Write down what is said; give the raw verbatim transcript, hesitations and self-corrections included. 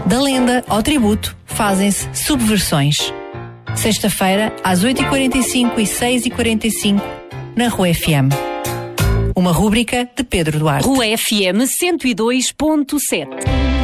Da lenda ao tributo, fazem-se subversões. Sexta-feira, às oito e quarenta e cinco e seis e quarenta e cinco, na Rua F M. Uma rúbrica de Pedro Duarte. Rua F M cento e dois ponto sete.